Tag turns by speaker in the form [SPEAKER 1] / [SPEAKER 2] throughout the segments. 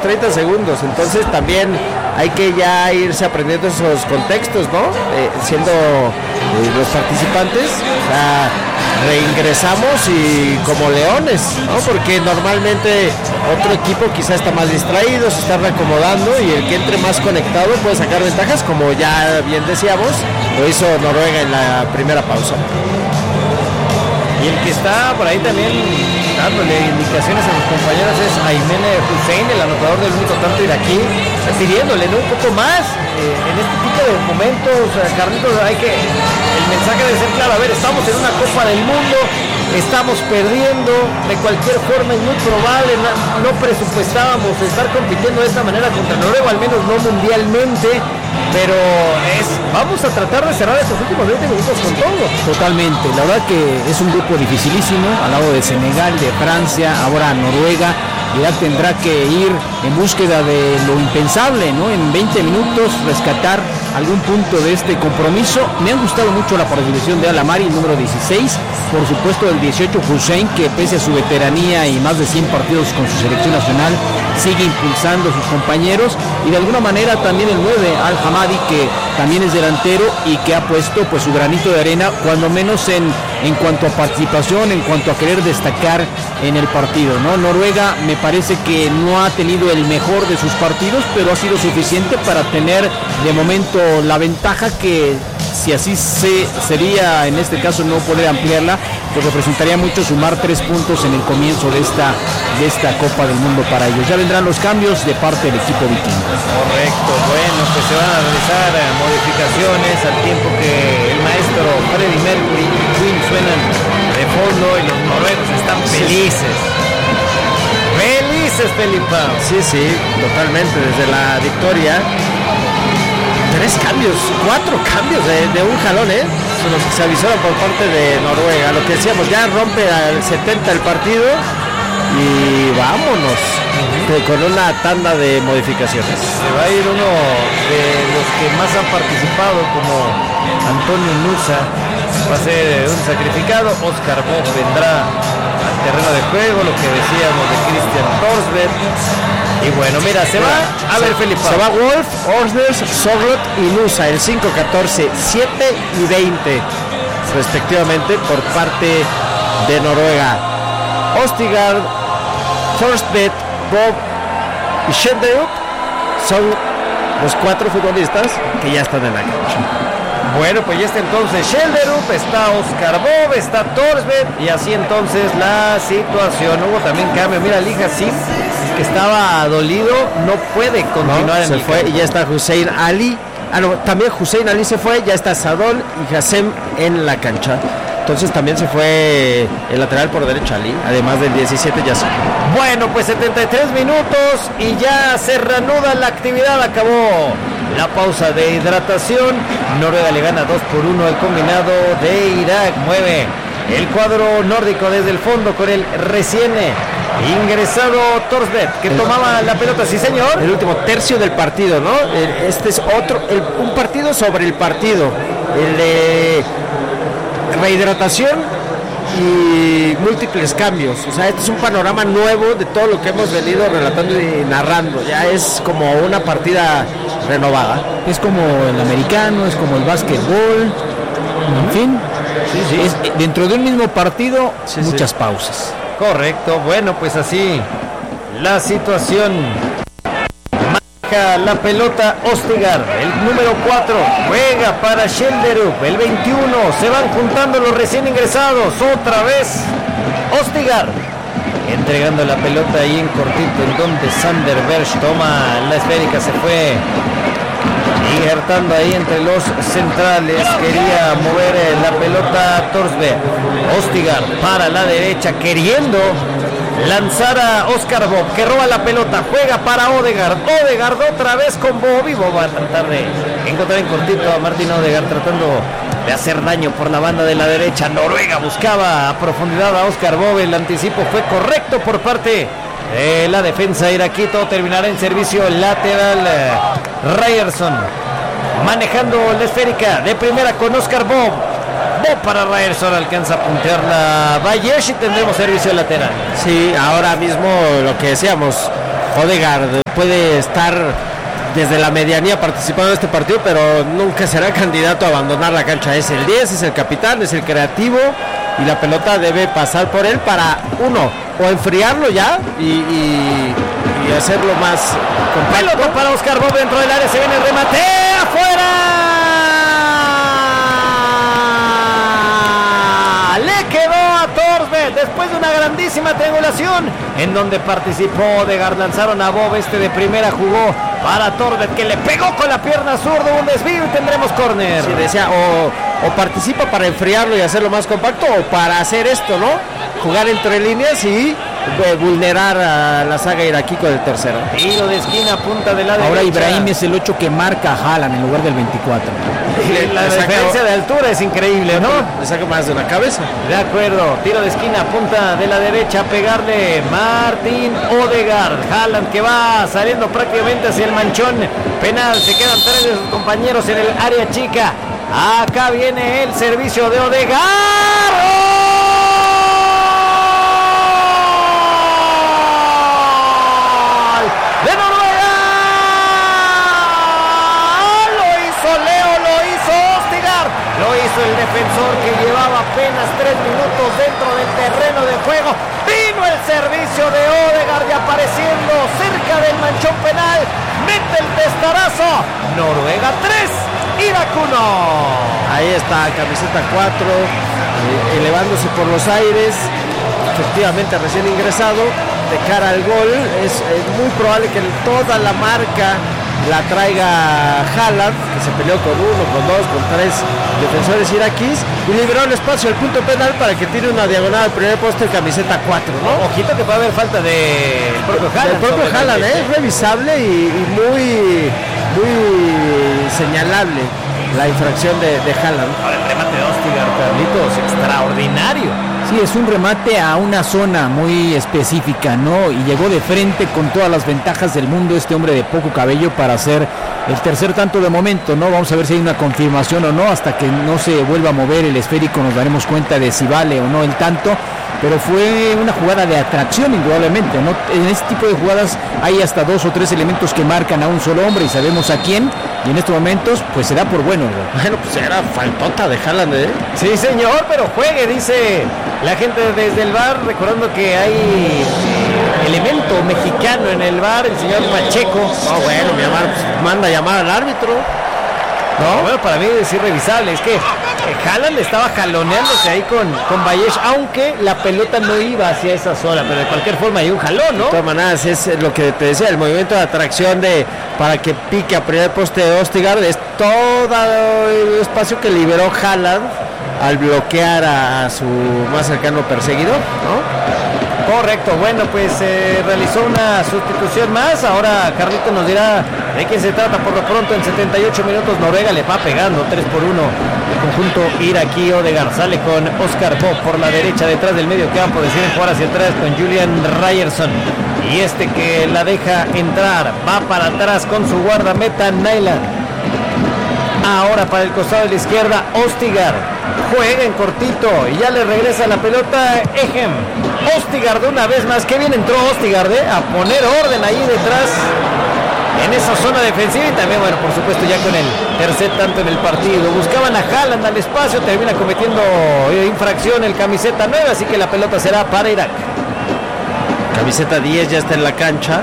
[SPEAKER 1] 30 segundos. Entonces también hay que ya irse aprendiendo esos contextos, ¿no? Siendo los participantes, o sea, reingresamos y como leones, ¿no? Porque normalmente otro equipo quizá está más distraído, se está reacomodando, y el que entre más conectado puede sacar ventajas, como ya bien decíamos, lo hizo Noruega en la primera pausa.
[SPEAKER 2] Y el que está por ahí también dándole indicaciones a los compañeros es Aymen Hussein, el anotador del único tanto iraquí, pidiéndole, ¿no?, un poco más en este tipo de momentos. Carlitos, el mensaje debe ser claro. A ver, estamos en una Copa del Mundo, estamos perdiendo, de cualquier forma es muy probable, no presupuestábamos estar compitiendo de esta manera contra Noruega, al menos no mundialmente, pero vamos a tratar de cerrar estos últimos 20 minutos con todo.
[SPEAKER 3] Totalmente, la verdad que es un grupo dificilísimo, al lado de Senegal, de Francia, ahora Noruega. Ya tendrá que ir en búsqueda de lo impensable, ¿no? En 20 minutos rescatar algún punto de este compromiso. Me ha gustado mucho la participación de Al-Amari, el número 16, por supuesto el 18 Hussein, que pese a su veteranía y más de 100 partidos con su selección nacional, sigue impulsando a sus compañeros, y de alguna manera también el 9 Al-Hamadi, que también es delantero y que ha puesto pues su granito de arena, cuando menos en cuanto a participación, en cuanto a querer destacar en el partido, ¿no? Noruega me parece que no ha tenido el mejor de sus partidos, pero ha sido suficiente para tener de momento la ventaja, que si así sería en este caso no poder ampliarla, pues representaría mucho sumar 3 puntos en el comienzo de esta Copa del Mundo para ellos. Ya vendrán los cambios de parte del equipo vikingo.
[SPEAKER 2] Correcto, bueno, pues se van a realizar modificaciones al tiempo que el maestro Freddie Mercury y Queen suenan de fondo, y los noruegos están felices. Felices, Felipe.
[SPEAKER 1] Sí, totalmente, desde la victoria. 4 cambios de un jalón, son los que se avisaron por parte de Noruega. Lo que decíamos, ya rompe al 70 el partido y vámonos con una tanda de modificaciones.
[SPEAKER 2] Se va a ir uno de los que más han participado, como Antonio Nusa, va a ser un sacrificado. Oscar Bob vendrá al terreno de juego, lo que decíamos de Christian Thorsberg. Y bueno, mira, se va, a ver, Felipe.
[SPEAKER 1] Se va Wolf, Orsnes, Soglot y Nusa, el 5, 14, 7 y 20, respectivamente, por parte de Noruega. Ostigard, Thorsberg, Bob y Schenderup son los 4 futbolistas que ya están en la cancha.
[SPEAKER 2] Bueno, pues ya está entonces Schelderup, está Oscar Bob, está Thorsberg, y así entonces la situación. Hubo también cambio, mira, Ali Hassim, que estaba dolido, no puede continuar
[SPEAKER 1] se fue, y ya está Hussein Ali. También Hussein Ali se fue, ya está Sadol y Hassem en la cancha. Entonces también se fue el lateral por derecha Ali, además del 17 ya se.
[SPEAKER 2] Bueno, pues 73 minutos y ya se reanuda la actividad, acabó la pausa de hidratación. Noruega le gana 2-1 al combinado de Irak. Mueve el cuadro nórdico desde el fondo con el recién ingresado Thorsberg, que tomaba la pelota, sí señor.
[SPEAKER 1] El último tercio del partido, ¿no? Este es un partido sobre el partido. El de rehidratación y múltiples cambios. O sea, este es un panorama nuevo de todo lo que hemos venido relatando y narrando. Ya es como una partida renovada.
[SPEAKER 3] Es como el americano, es como el básquetbol, en fin.
[SPEAKER 2] Sí.
[SPEAKER 3] Es, dentro de un mismo partido, muchas pausas.
[SPEAKER 2] Correcto, bueno, pues así la situación. Maneja la pelota Ostigard, el número 4, juega para Schelderup, el 21, se van juntando los recién ingresados, otra vez Ostigard, entregando la pelota ahí en cortito, en donde Sander Berg toma la esférica, se fue injertando ahí entre los centrales, quería mover la pelota Thorsberg. Ostigard para la derecha, queriendo lanzar a Oscar Bob, que roba la pelota, juega para Odegaard otra vez con Bob, y Bob va a tratar de encontrar en cortito a Martin Odegaard, tratando de hacer daño por la banda de la derecha. Noruega buscaba a profundidad a Oscar Bob, el anticipo fue correcto por parte de la defensa iraquí. Todo terminará en servicio lateral. Ryerson manejando la esférica de primera con Oscar Bob. Bob para Ryerson, alcanza a puntear la Bayesh y tendremos servicio lateral.
[SPEAKER 1] Sí, ahora mismo lo que decíamos, Odegaard puede estar desde la medianía participando en este partido, pero nunca será candidato a abandonar la cancha. Es el 10, es el capitán, es el creativo, y la pelota debe pasar por él para uno, o enfriarlo ya y hacerlo más compacto.
[SPEAKER 2] Pelota para Oscar Bob dentro del área, se viene el remate, afuera. Le quedó a Thorstvedt después de una grandísima triangulación en donde participó Odegaard. Lanzaron a Bob, de primera jugó para Thorstvedt, que le pegó con la pierna zurda, un desvío y tendremos córner.
[SPEAKER 1] Sí, decía, o participa para enfriarlo y hacerlo más compacto, o para hacer esto, ¿no? Jugar entre líneas y vulnerar a la saga iraquí con el tercero.
[SPEAKER 2] Tiro de esquina, punta de la derecha.
[SPEAKER 3] Ahora Ibrahim es el 8 que marca a Haaland en lugar del 24.
[SPEAKER 2] La diferencia de altura es increíble, ¿no?
[SPEAKER 1] Le saca más de una cabeza.
[SPEAKER 2] De acuerdo, tiro de esquina, punta de la derecha, a pegarle Martín Odegaard. Haaland que va saliendo prácticamente hacia el manchón penal. Se quedan 3 de sus compañeros en el área chica. Acá viene el servicio de Odegaard. ¡De Noruega! Lo hizo Leo, lo hizo Østigard, lo hizo el defensor que llevaba apenas 3 minutos dentro del terreno de juego. Vino el servicio de Odegaard y apareciendo cerca del manchón penal, mete el testarazo. Noruega 3, Irak 1.
[SPEAKER 1] Ahí está, camiseta 4, elevándose por los aires, efectivamente recién ingresado, de cara al gol. Es muy probable que toda la marca la traiga Haaland, que se peleó con 1, con 2, con 3 defensores iraquíes, y liberó el espacio del punto penal para que tire una diagonal al primer poste, camiseta 4, ¿no?
[SPEAKER 2] Ojito que puede haber falta del propio Haaland.
[SPEAKER 1] El propio Haaland, es revisable y muy señalable la infracción de Haaland.
[SPEAKER 2] Ahora el remate de Østigard, Carlitos, extraordinario.
[SPEAKER 3] Sí, es un remate a una zona muy específica, ¿no? Y llegó de frente con todas las ventajas del mundo este hombre de poco cabello para hacer el tercer tanto de momento, ¿no? Vamos a ver si hay una confirmación o no. Hasta que no se vuelva a mover el esférico nos daremos cuenta de si vale o no el tanto. Pero fue una jugada de atracción indudablemente, ¿no? En este tipo de jugadas hay hasta 2 o 3 elementos que marcan a un solo hombre y sabemos a quién. Y en estos momentos, pues se da por bueno, ¿no?
[SPEAKER 1] Bueno, pues era faltota de Haaland, ¿eh?
[SPEAKER 2] Sí, señor, pero juegue, dice la gente desde el VAR, recordando que hay elemento mexicano en el VAR, el señor Pacheco.
[SPEAKER 1] No, bueno, manda a llamar al árbitro.
[SPEAKER 2] No, bueno, para mí es irrevisable, es que Haaland estaba jaloneándose ahí con Valles, aunque la pelota no iba hacia esa zona, pero de cualquier forma hay un jalón, ¿no?
[SPEAKER 1] De todas maneras, es lo que te decía, el movimiento de atracción para que pique a primer poste de Østigard, es todo el espacio que liberó Haaland al bloquear a su más cercano perseguidor, ¿no?
[SPEAKER 2] Correcto, bueno, pues realizó una sustitución más. Ahora Carlito nos dirá de qué se trata. Por lo pronto, en 78 minutos Noruega le va pegando 3-1 el conjunto iraquí. Odegaard sale con Oscar Bob por la derecha, detrás del medio campo, deciden jugar hacia atrás con Julian Ryerson, y que la deja entrar, va para atrás con su guardameta Nyland. Ahora para el costado de la izquierda Østigard, juega en cortito y ya le regresa la pelota Ejem. Østigard de una vez más, que bien entró Østigard a poner orden ahí detrás en esa zona defensiva, y también, bueno, por supuesto, ya con el tercer tanto en el partido. Buscaban a Haaland al espacio, termina cometiendo infracción el camiseta 9, así que la pelota será para Irak.
[SPEAKER 1] Camiseta 10 ya está en la cancha.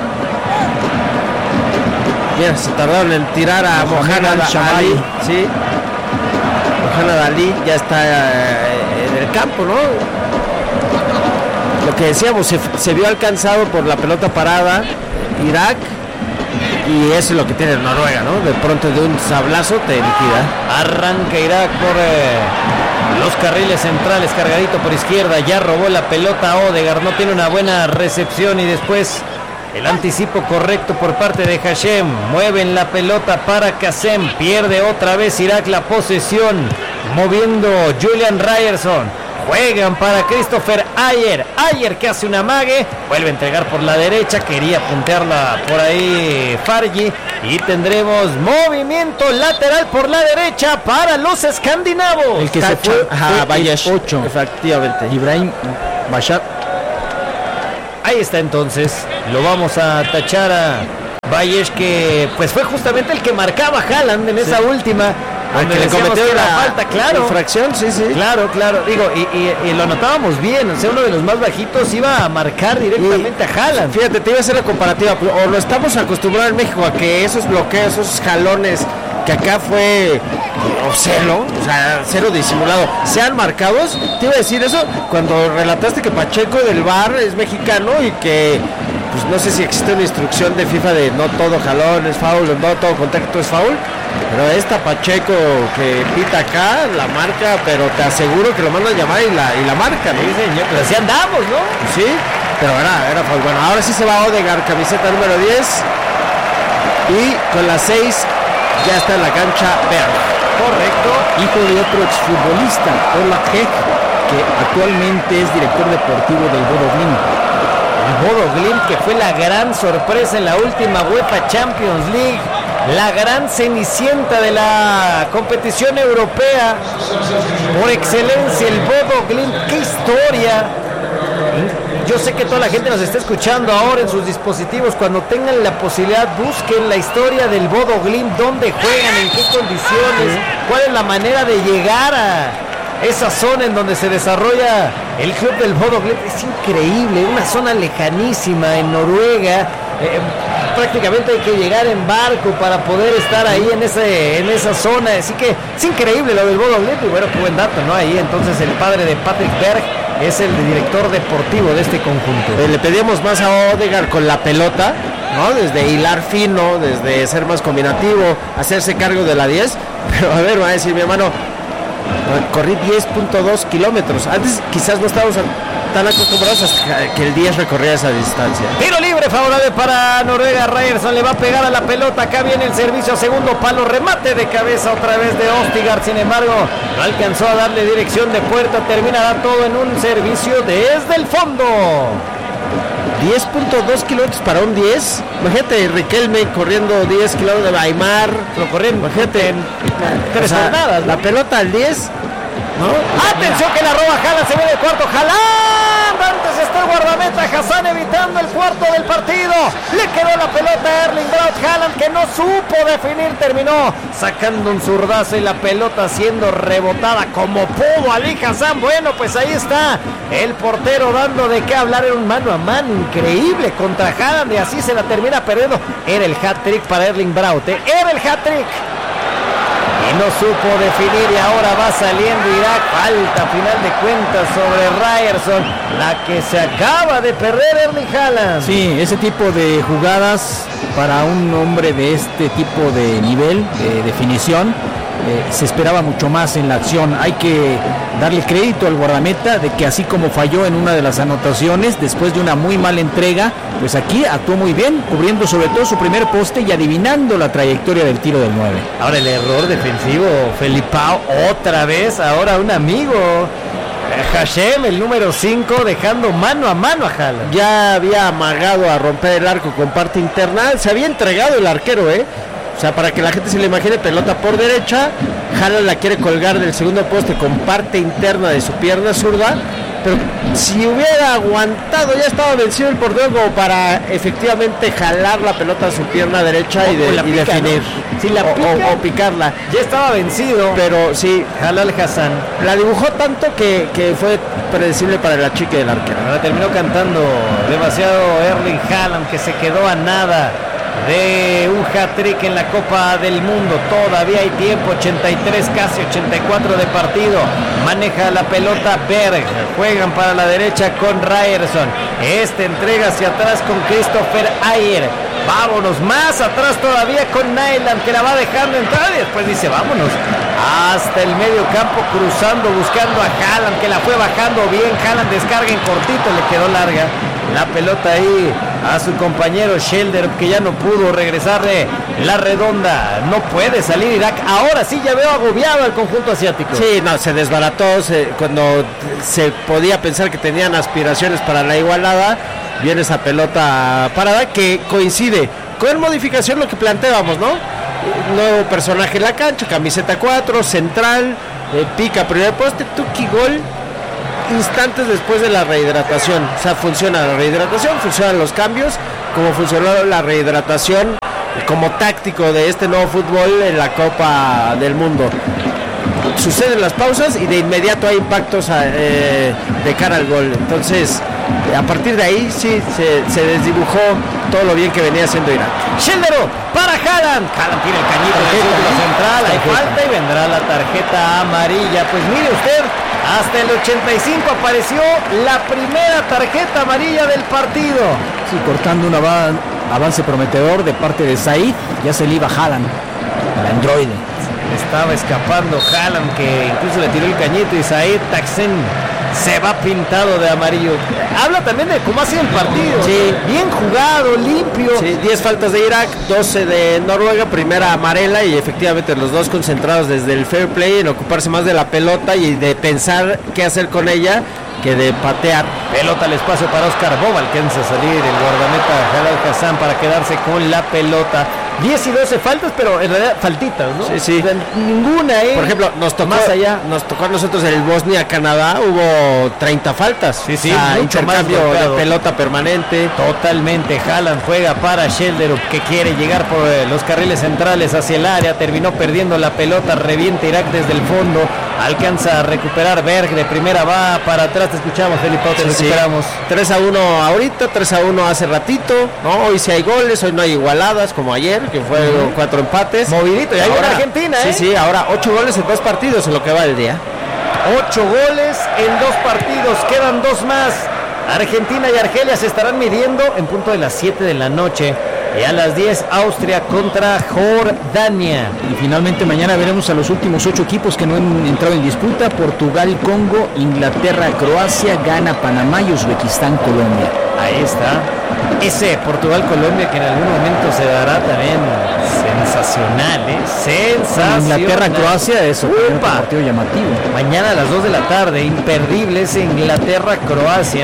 [SPEAKER 1] Bien, se tardaron en tirar a Mohamed Ali. Sí. Mohamed Ali ya está en el campo, ¿no? Lo que decíamos, se vio alcanzado por la pelota parada Irak, y eso es lo que tiene Noruega, ¿no? De pronto, de un sablazo te liquida.
[SPEAKER 2] Arranca Irak por los carriles centrales, cargadito por izquierda, ya robó la pelota Odegaard, no tiene una buena recepción, y después el anticipo correcto por parte de Hashem. Mueven la pelota para Qasem, pierde otra vez Irak la posesión, moviendo Julian Ryerson. Juegan para Christopher Ayer que hace una amague, vuelve a entregar por la derecha, quería puntearla por ahí Farji, y tendremos movimiento lateral por la derecha para los escandinavos.
[SPEAKER 3] El que se fue,
[SPEAKER 1] Bayesh,
[SPEAKER 3] 8,
[SPEAKER 1] efectivamente.
[SPEAKER 3] Ibrahim Bashar.
[SPEAKER 2] Ahí está entonces, lo vamos a tachar a Valles, que pues fue justamente el que marcaba a Haaland en esa última, donde
[SPEAKER 1] que le cometió
[SPEAKER 2] la
[SPEAKER 1] la
[SPEAKER 2] falta, claro.
[SPEAKER 1] Infracción, sí.
[SPEAKER 2] Claro, digo, y lo notábamos bien, o sea, uno de los más bajitos iba a marcar directamente a Haaland.
[SPEAKER 1] Fíjate, te iba a hacer la comparativa, o lo estamos acostumbrados en México a que esos bloqueos, esos jalones, que acá fue cero disimulado, sean marcados. Te iba a decir eso cuando relataste que Pacheco del VAR es mexicano y que pues no sé si existe una instrucción de FIFA de no todo jalón es foul, no todo contacto es foul, pero esta Pacheco que pita acá la marca, pero te aseguro que lo mandan a llamar y la marca, ¿no?
[SPEAKER 2] Sí, señor, pero así andamos, ¿no?
[SPEAKER 1] Sí, pero era foul. Bueno, ahora sí se va Odegaard, camiseta número 10, y con la 6 ya está en la cancha Berg.
[SPEAKER 3] Correcto, hijo de otro exfutbolista, Ola Heck, que actualmente es director deportivo del Bodo Glimt.
[SPEAKER 2] El Bodo Glimt, que fue la gran sorpresa en la última UEFA Champions League, la gran cenicienta de la competición europea, por excelencia el Bodo Glimt. ¡Qué historia! Yo sé que toda la gente nos está escuchando ahora en sus dispositivos. Cuando tengan la posibilidad, busquen la historia del Bodo Glimt, dónde juegan, en qué condiciones, cuál es la manera de llegar a esa zona en donde se desarrolla el club del Bodo Glimt. Es increíble, una zona lejanísima en Noruega. Prácticamente hay que llegar en barco para poder estar ahí en esa zona. Así que es increíble lo del Bodo Glimt. Y bueno, qué buen dato, ¿no? Ahí entonces el padre de Patrick Berg es el director deportivo de este conjunto.
[SPEAKER 1] Le pedíamos más a Odegaard con la pelota, ¿no? Desde hilar fino, desde ser más combinativo, hacerse cargo de la 10. Pero a ver, va a decir mi hermano, corrí 10.2 kilómetros. Antes quizás no estábamos tan acostumbrados a que el 10 recorría esa distancia.
[SPEAKER 2] Tiro libre favorable para Noruega. Ryerson le va a pegar a la pelota. Acá viene el servicio a segundo palo. Remate de cabeza otra vez de Østigård. Sin embargo, no alcanzó a darle dirección de puerta. Terminará todo en un servicio desde el fondo.
[SPEAKER 1] 10.2 kilómetros para un 10. Imagínate Riquelme corriendo 10 kilómetros de Aimar.
[SPEAKER 2] Lo corriendo.
[SPEAKER 1] Imagínate en
[SPEAKER 2] 3 jornadas.
[SPEAKER 1] La pelota al 10. ¿No?
[SPEAKER 2] Atención que la roba Haaland, se viene el cuarto. Haaland, antes está el guardameta Hassan evitando el cuarto del partido. Le quedó la pelota a Erling Braut Haaland, que no supo definir, terminó sacando un zurdazo y la pelota siendo rebotada como pudo Ali Hassan. Bueno, pues ahí está el portero dando de qué hablar en un mano a mano increíble contra Haaland, y así se la termina perdiendo. Era el hat-trick para Erling Braut, era el hat-trick. Y no supo definir, y ahora va saliendo Irak. Falta final de cuentas sobre Ryerson, la que se acaba de perder Erling Haaland.
[SPEAKER 3] Sí, ese tipo de jugadas para un hombre de este tipo de nivel de definición se esperaba mucho más en la acción. Hay que darle crédito al guardameta de que así como falló en una de las anotaciones después de una muy mala entrega, pues aquí actuó muy bien, cubriendo sobre todo su primer poste y adivinando la trayectoria del tiro del 9.
[SPEAKER 2] Ahora el error defensivo, Felipao, otra vez, ahora un amigo, Hashem, el número 5, dejando mano a mano a Haaland.
[SPEAKER 1] Ya había amagado a romper el arco con parte interna, se había entregado el arquero, O sea, para que la gente se le imagine, pelota por derecha, Haaland la quiere colgar del segundo poste con parte interna de su pierna zurda, pero si hubiera aguantado, ya estaba vencido el portero como para efectivamente jalar la pelota a su pierna derecha y definir.
[SPEAKER 2] ¿No? Si la pica,
[SPEAKER 1] o picarla.
[SPEAKER 2] Ya estaba vencido,
[SPEAKER 1] pero sí,
[SPEAKER 2] Jalal Hassan
[SPEAKER 1] la dibujó tanto que fue predecible para la chica del arquero.
[SPEAKER 2] Ahora terminó cantando demasiado Erling Haaland, que se quedó a nada de un hat-trick en la Copa del Mundo. Todavía hay tiempo, 83, casi 84 de partido. Maneja la pelota Berg, juegan para la derecha con Ryerson. Entrega hacia atrás con Christopher Ayer. Vámonos, más atrás todavía con Nyland, que la va dejando entrar y después dice vámonos hasta el medio campo, cruzando, buscando a Haaland, que la fue bajando bien. Haaland descarga en cortito, le quedó larga la pelota ahí a su compañero Schelder, que ya no pudo regresarle la redonda. No puede salir Irak. Ahora sí ya veo agobiado al conjunto asiático.
[SPEAKER 1] Sí, no, se desbarató cuando se podía pensar que tenían aspiraciones para la igualada. Viene esa pelota parada que coincide con modificación lo que planteábamos, ¿no? Nuevo personaje en la cancha, camiseta 4, central, pica primer poste, tuki gol. instantes después de la rehidratación. O sea, funciona la rehidratación, funcionan los cambios, como funcionó la rehidratación como táctico de este nuevo fútbol en la Copa del Mundo. Suceden las pausas y de inmediato hay impactos de cara al gol. Entonces, a partir de ahí sí se desdibujó todo lo bien que venía haciendo Irak.
[SPEAKER 2] Sheldero para Haaland. Haaland tiene el cañito en el círculo central. Hay falta y vendrá la tarjeta amarilla. Pues mire usted, hasta el 85 apareció la primera tarjeta amarilla del partido.
[SPEAKER 3] Sí, cortando un avance prometedor de parte de Said. Ya se le iba Haaland, el androide.
[SPEAKER 2] Estaba escapando Haaland, que incluso le tiró el cañito, y Said Taksen se va pintado de amarillo. Habla también de cómo ha sido el partido.
[SPEAKER 1] Sí.
[SPEAKER 2] Bien jugado, limpio.
[SPEAKER 1] Sí, 10 faltas de Irak, 12 de Noruega, primera amarela, y efectivamente los dos concentrados desde el fair play en ocuparse más de la pelota y de pensar qué hacer con ella que de patear.
[SPEAKER 2] Pelota al espacio para Oscar Bob, alcanza a salir el guardameta Jalal Hassan para quedarse con la pelota. 10 y 12 faltas, pero en realidad faltitas, ¿no?
[SPEAKER 1] Sí, sí.
[SPEAKER 2] O sea, ninguna,
[SPEAKER 1] Por ejemplo, nos tocó a nosotros en el Bosnia-Canadá, hubo 30 faltas.
[SPEAKER 2] Sí, sí,
[SPEAKER 1] o sea,
[SPEAKER 2] mucho más
[SPEAKER 1] intercambio
[SPEAKER 2] golpeado.
[SPEAKER 1] de pelota permanente.
[SPEAKER 2] Totalmente. Haaland juega para Sheldero, que quiere llegar por los carriles centrales hacia el área, terminó perdiendo la pelota, revienta Irak desde el fondo, alcanza a recuperar Berg, de primera va para atrás, te escuchamos, Felipe, te recuperamos.
[SPEAKER 1] 3-1 ahorita, 3-1 hace ratito, ¿no? Hoy sí hay goles, hoy no hay igualadas como ayer, que fue 4 empates.
[SPEAKER 2] Movidito, y ahí
[SPEAKER 1] ahora
[SPEAKER 2] en Argentina, ¿eh?
[SPEAKER 1] Sí, ahora 8 goles en 2 partidos en lo que va del día.
[SPEAKER 2] 8 goles en 2 partidos, quedan 2 más. Argentina y Argelia se estarán midiendo en punto de las 7 de la noche. Y a las 10, Austria contra Jordania.
[SPEAKER 3] Y finalmente mañana veremos a los últimos 8 equipos que no han entrado en disputa: Portugal, Congo, Inglaterra, Croacia, Ghana, Panamá y Uzbekistán, Colombia.
[SPEAKER 2] Ahí está. Ese Portugal-Colombia que en algún momento se dará también sensacional, ¿eh? Sensacional.
[SPEAKER 3] Inglaterra-Croacia, eso, un partido llamativo.
[SPEAKER 2] Mañana a las 2 de la tarde, imperdible ese Inglaterra-Croacia.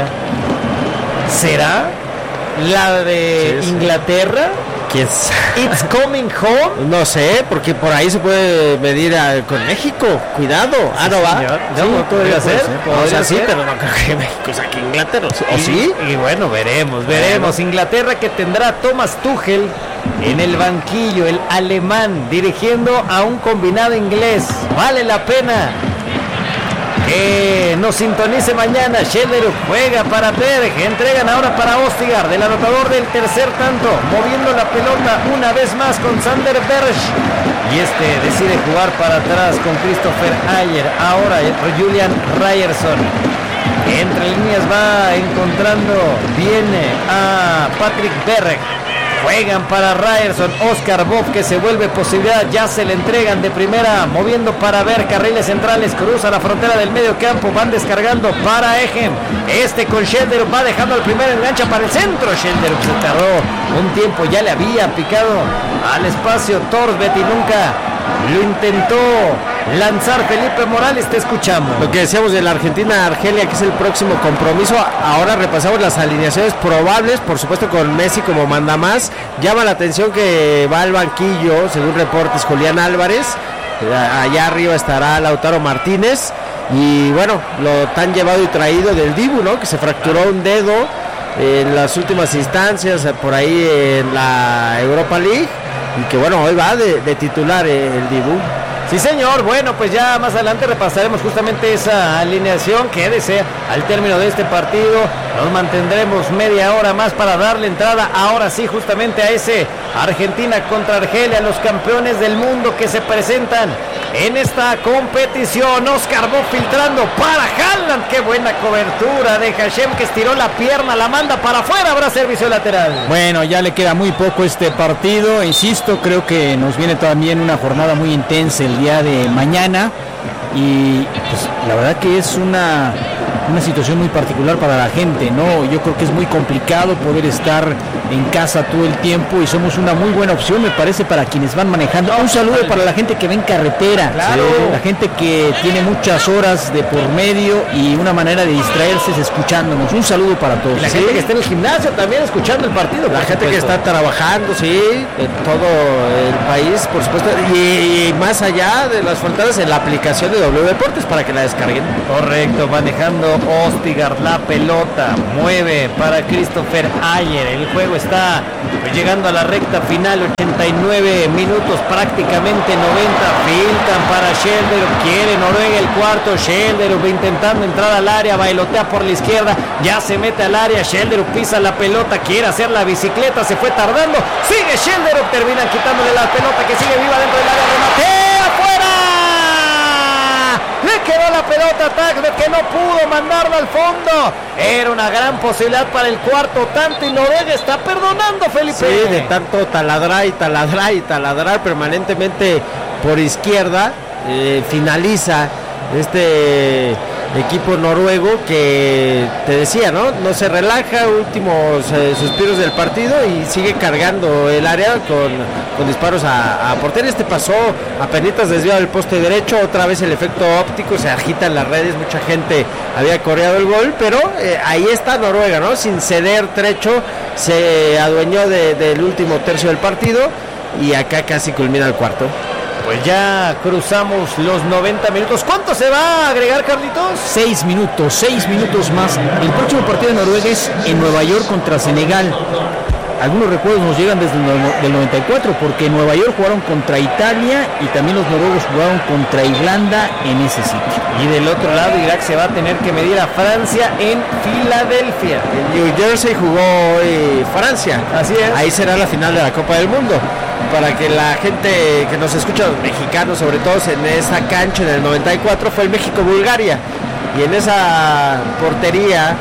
[SPEAKER 2] ¿Será la de Inglaterra?
[SPEAKER 1] ¿Quién sabe?
[SPEAKER 2] It's coming home.
[SPEAKER 1] No sé, porque por ahí se puede medir con México. Cuidado. No va.
[SPEAKER 2] No, podría ser.
[SPEAKER 1] O sea, sí, pero no creo que México saque Inglaterra. ¿O sí?
[SPEAKER 2] Y bueno, veremos. Inglaterra, que tendrá a Thomas Tuchel en el banquillo, el alemán, dirigiendo a un combinado inglés. Vale la pena que nos sintonice mañana. Sheldero juega para Berg, entregan ahora para Ostigar, del anotador del tercer tanto, moviendo la pelota una vez más con Sander Berg, y decide jugar para atrás con Christopher Ayer. Ahora Julian Ryerson entre líneas va encontrando, viene a Patrick Berg. Juegan para Ryerson, Oscar Bob, que se vuelve posibilidad, ya se le entregan de primera, moviendo para ver carriles centrales, cruza la frontera del medio campo, van descargando para Egen, con Sheldero va dejando el primer engancha para el centro. Sheldero se tardó un tiempo, ya le había picado al espacio Torsbet y nunca lo intentó lanzar Felipe Morales. Te escuchamos.
[SPEAKER 1] Lo que decíamos de la Argentina-Argelia, que es el próximo compromiso. Ahora repasamos las alineaciones probables, por supuesto con Messi como mandamás. Llama la atención que va al banquillo, según reportes, Julián Álvarez. Allá arriba estará Lautaro Martínez. Y bueno, lo tan llevado y traído del Dibu, ¿no? Que se fracturó un dedo en las últimas instancias, por ahí en la Europa League. Y que bueno, hoy va de titular el Dibu.
[SPEAKER 2] Sí, señor. Bueno, pues ya más adelante repasaremos justamente esa alineación. Quédese al término de este partido. Nos mantendremos media hora más para darle entrada ahora sí justamente a ese Argentina contra Argelia, los campeones del mundo que se presentan en esta competición. Oscar Bob filtrando para Haaland. Qué buena cobertura de Hashem, que estiró la pierna, la manda para afuera. Habrá servicio lateral.
[SPEAKER 3] Bueno, ya le queda muy poco este partido. Insisto, creo que nos viene también una jornada muy intensa el día de mañana. Y pues la verdad que es una situación muy particular para la gente, ¿no? Yo creo que es muy complicado poder estar en casa todo el tiempo y somos una muy buena opción, me parece, para quienes van manejando. Un saludo para la gente que va en carretera,
[SPEAKER 2] claro.
[SPEAKER 3] La gente que tiene muchas horas de por medio y una manera de distraerse es escuchándonos. Un saludo para todos.
[SPEAKER 2] Y la gente que está en el gimnasio también escuchando el partido.
[SPEAKER 1] La gente que está trabajando, sí, en todo el país, por supuesto, y más allá de las fronteras, en la aplicación de W Deportes para que la descarguen.
[SPEAKER 2] Correcto, manejando jugando Ostigar la pelota, mueve para Christopher Ayer. El juego está llegando a la recta final, 89 minutos, prácticamente 90. Filtran para Schelderup, quiere Noruega el cuarto. Schelderup intentando entrar al área, bailotea por la izquierda, ya se mete al área. Schelderup pisa la pelota, quiere hacer la bicicleta, se fue tardando, sigue Schelderup, terminan quitándole la pelota que sigue viva dentro del área, remate afuera. Le quedó la pelota a Tagle, que no pudo mandarla al fondo. Era una gran posibilidad para el cuarto tanto y Noruega está perdonando, Felipe.
[SPEAKER 1] Sí, de tanto taladrar y taladrar y taladrar permanentemente por izquierda, finaliza este equipo noruego que te decía, no se relaja, últimos suspiros del partido y sigue cargando el área con disparos a portería. Este pasó apenitas desviado del poste derecho, otra vez el efecto óptico, se agitan las redes, mucha gente había coreado el gol, pero ahí está Noruega, ¿no? Sin ceder trecho, se adueñó del último tercio del partido y acá casi culmina el cuarto.
[SPEAKER 2] Pues ya cruzamos los 90 minutos. ¿Cuánto se va a agregar, Carlitos?
[SPEAKER 3] 6 minutos más. El próximo partido de Noruega es en Nueva York contra Senegal. Algunos recuerdos nos llegan desde el 94, porque en Nueva York jugaron contra Italia y también los noruegos jugaron contra Irlanda en ese sitio.
[SPEAKER 2] Y del otro lado, Irak se va a tener que medir a Francia en Filadelfia.
[SPEAKER 1] En New Jersey jugó Francia.
[SPEAKER 2] Así es.
[SPEAKER 1] Ahí será la final de la Copa del Mundo. Para que la gente que nos escucha, los mexicanos sobre todo, en esa cancha en el 94 fue el México-Bulgaria. Y en esa portería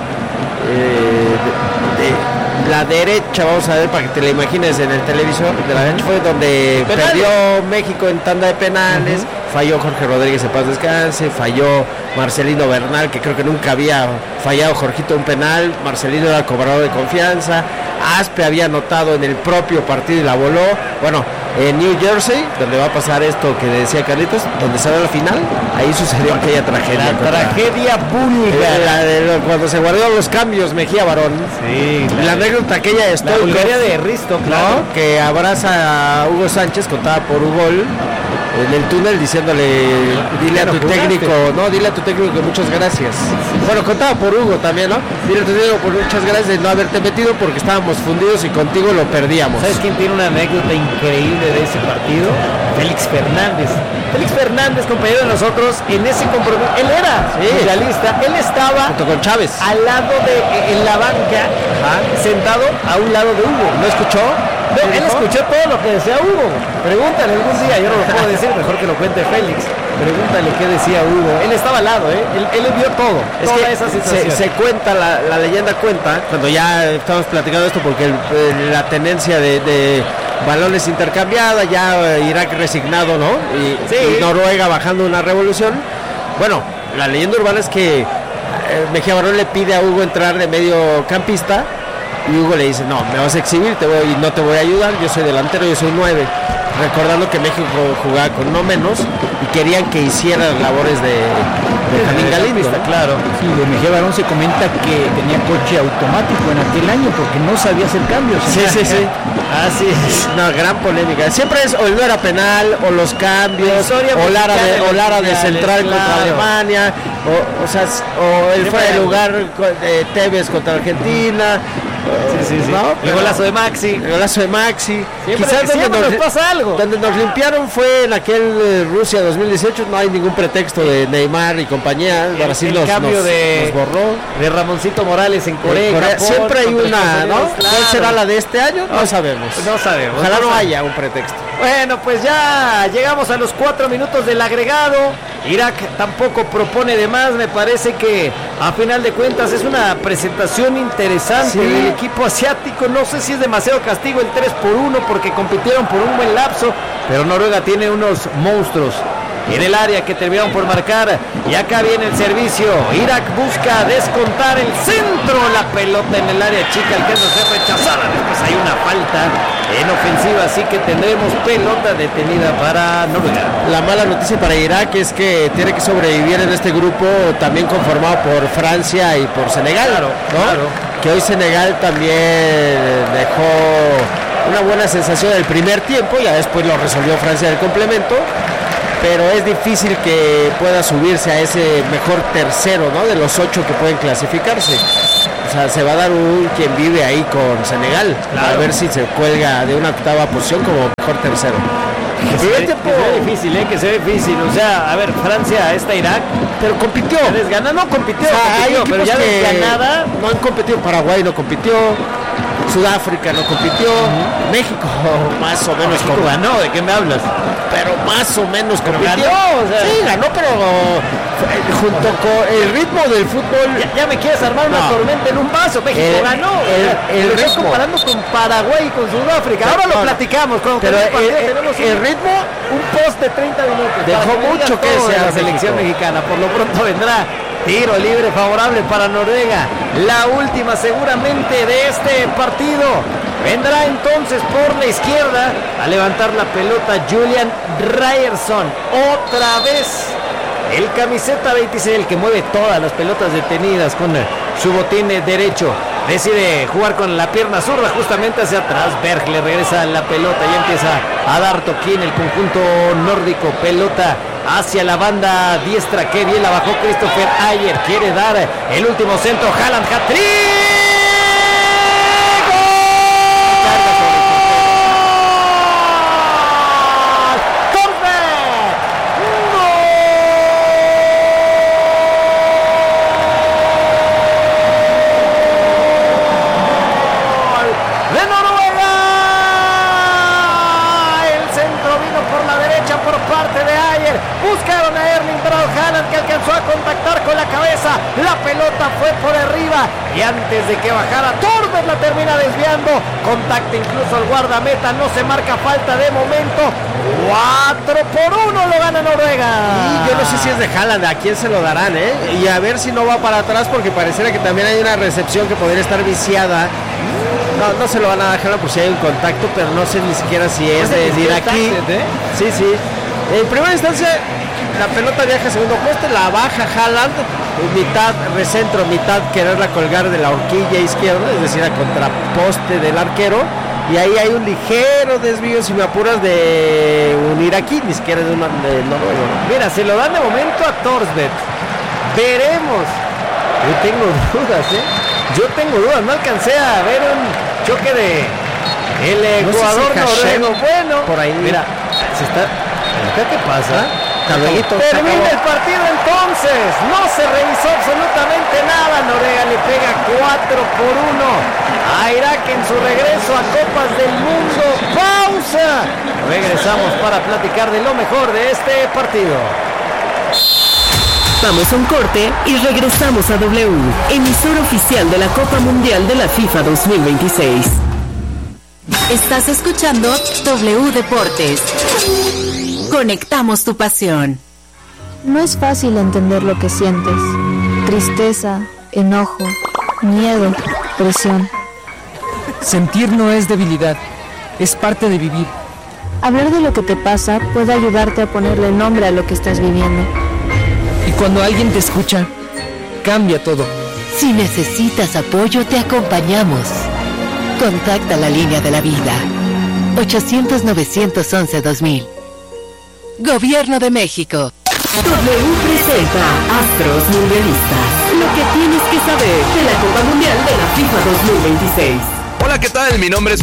[SPEAKER 1] de la derecha, vamos a ver para que te la imagines en el televisor, de la derecha fue donde perdió México en tanda de penales. Falló Jorge Rodríguez, en paz descanse, falló Marcelino Bernal, que creo que nunca había fallado Jorgito un penal. Marcelino era cobrador de confianza. Aspe había anotado en el propio partido y la voló. Bueno, en New Jersey, donde va a pasar esto que decía Carlitos, donde sale la final, ahí sucedió aquella tragedia.
[SPEAKER 2] La tragedia búlgara.
[SPEAKER 1] Cuando se guardaron los cambios, Mejía Barón.
[SPEAKER 2] Sí,
[SPEAKER 1] la anécdota aquella de
[SPEAKER 2] la Bulgaria de Risto, claro,
[SPEAKER 1] ¿no? Que abraza a Hugo Sánchez, contada por Hugo en el túnel, diciéndole, dile a tu técnico, dile a tu técnico que muchas gracias. Bueno, contaba por Hugo también, ¿no? Dile a tu técnico por muchas gracias de no haberte metido porque estábamos fundidos y contigo lo perdíamos.
[SPEAKER 2] ¿Sabes quién tiene una anécdota increíble de ese partido? Félix Fernández. Félix Fernández, compañero de nosotros, en ese compromiso, él era mundialista, él estaba
[SPEAKER 1] junto con Chávez
[SPEAKER 2] al lado en la banca, sentado a un lado de Hugo.
[SPEAKER 1] ¿No escuchó?
[SPEAKER 2] No, él escuchó todo lo que decía Hugo. Pregúntale algún día, yo no lo puedo decir, mejor que lo cuente Félix. Pregúntale qué decía Hugo. Él estaba al lado, él vio todo.
[SPEAKER 1] Es
[SPEAKER 2] toda
[SPEAKER 1] que
[SPEAKER 2] esa situación.
[SPEAKER 1] Se cuenta, la leyenda cuenta, cuando ya estamos platicando esto, porque la tenencia de balones intercambiada, ya Irak resignado, ¿no? Y Noruega bajando una revolución. Bueno, la leyenda urbana es que Mejía Barón le pide a Hugo entrar de mediocampista. Y Hugo le dice, no, me vas a exhibir y no te voy a ayudar, yo soy delantero, yo soy 9. Recordando que México jugaba con no menos y querían que hiciera las labores de Benjamín Galindo, ¿no?
[SPEAKER 2] Claro.
[SPEAKER 3] Sí, de Mejía Barón se comenta que tenía coche automático en aquel año porque no sabía hacer cambios.
[SPEAKER 1] Sí. Así es. Una gran polémica. Siempre es o el no era penal, o los cambios, o Lara de central contra Alemania, o el fuera de lugar de Tevez contra Argentina.
[SPEAKER 2] Sí.
[SPEAKER 1] ¿No?
[SPEAKER 2] El golazo de Maxi.
[SPEAKER 1] Quizás
[SPEAKER 2] siempre nos pasa algo.
[SPEAKER 1] Donde nos limpiaron fue en aquel Rusia 2018. No hay ningún pretexto de Neymar y compañía. Brasil nos borró.
[SPEAKER 2] De Ramoncito Morales en Corea.
[SPEAKER 1] Japón, siempre hay una, ¿no? Claro. ¿Cuál será la de este año? No sabemos. Ojalá no haya un pretexto.
[SPEAKER 2] Bueno, pues ya llegamos a los 4 minutos del agregado. Irak tampoco propone de más. Me parece que a final de cuentas es una presentación interesante del equipo asiático. No sé si es demasiado castigo el 3-1 porque compitieron por un buen lapso, pero Noruega tiene unos monstruos en el área que terminaron por marcar. Y acá viene el servicio. Irak busca descontar el centro. La pelota en el área chica alcanza a ser rechazada. Después hay una falta en ofensiva, así que tendremos pelota detenida para Noruega.
[SPEAKER 1] La mala noticia para Irak es que tiene que sobrevivir en este grupo también conformado por Francia y por Senegal,
[SPEAKER 2] claro.
[SPEAKER 1] Que hoy Senegal también dejó una buena sensación del primer tiempo, ya después lo resolvió Francia en el complemento. pero es difícil que pueda subirse a ese mejor tercero, ¿no? De los 8 que pueden clasificarse. O sea, se va a dar quien vive ahí con Senegal, a ver si se cuelga de una octava posición como mejor tercero.
[SPEAKER 2] Que se ve difícil, o sea, a ver, Francia está Irak,
[SPEAKER 1] pero compitió.
[SPEAKER 2] No compitió, pero ya desganada.
[SPEAKER 1] No han competido, Paraguay no compitió, Sudáfrica no compitió, México más o menos
[SPEAKER 2] ganó, ¿de qué me hablas?
[SPEAKER 1] Pero más o menos compitió.
[SPEAKER 2] Ganó, o sea,
[SPEAKER 1] sí, ganó, pero junto con el ritmo del fútbol.
[SPEAKER 2] Ya me quieres armar una tormenta en un vaso. México ganó.
[SPEAKER 1] El
[SPEAKER 2] ritmo. Estás comparando con Paraguay y con Sudáfrica. Ahora lo platicamos.
[SPEAKER 1] Pero tenemos el ritmo,
[SPEAKER 2] un post de 30 minutos.
[SPEAKER 1] Dejó mucho que desear
[SPEAKER 2] la selección mexicana. Por lo pronto vendrá tiro libre favorable para Noruega. La última seguramente de este partido. Vendrá entonces por la izquierda a levantar la pelota Julian Ryerson. Otra vez el camiseta 26, el que mueve todas las pelotas detenidas con su botín derecho. Decide jugar con la pierna zurda justamente hacia atrás. Berg le regresa la pelota y empieza a dar toquín el conjunto nórdico. Pelota hacia la banda diestra. Que bien la bajó Christopher Ayer. Quiere dar el último centro. Haaland, hat-trick. La pelota fue por arriba y antes de que bajara Torres la termina desviando. Contacta incluso el guardameta, no se marca falta de momento. 4-1 lo gana Noruega.
[SPEAKER 1] Y yo no sé si es de Haaland, a quién se lo darán, y a ver si no va para atrás, porque pareciera que también hay una recepción que podría estar viciada. No se lo van a dar a Haaland por si hay un contacto, pero no sé ni siquiera si es de aquí. Sí. En primera instancia la pelota viaja a segundo poste, la baja Haaland, mitad recentro, mitad quererla colgar de la horquilla izquierda, es decir, a contraposte del arquero, y ahí hay un ligero desvío, si me apuras, de un iraquí, ni siquiera de noruego.
[SPEAKER 2] Mira, se lo dan de momento a Thorsberg. Veremos. Yo tengo dudas, no alcancé a ver un choque de el jugador noruego. Bueno,
[SPEAKER 1] por ahí.
[SPEAKER 2] Mira, ¿qué pasa?
[SPEAKER 1] Termina
[SPEAKER 2] el partido entonces. No se revisó absolutamente nada. Noruega le pega 4-1 a Irak en su regreso a Copas del Mundo. ¡Pausa! Regresamos para platicar de lo mejor de este partido.
[SPEAKER 4] Vamos a un corte y regresamos a W, emisor oficial de la Copa Mundial de la FIFA 2026. Estás escuchando W Deportes. Conectamos tu pasión.
[SPEAKER 5] No es fácil entender lo que sientes. Tristeza, enojo, miedo, presión.
[SPEAKER 6] Sentir no es debilidad, es parte de vivir.
[SPEAKER 5] Hablar de lo que te pasa puede ayudarte a ponerle nombre a lo que estás viviendo.
[SPEAKER 6] Y cuando alguien te escucha, cambia todo.
[SPEAKER 4] Si necesitas apoyo, te acompañamos. Contacta la línea de la vida. 800-911-2000. Gobierno de México. W presenta Astros Mundialistas. Lo que tienes que saber de la Copa Mundial de la FIFA 2026.
[SPEAKER 7] Hola, ¿qué tal? Mi nombre es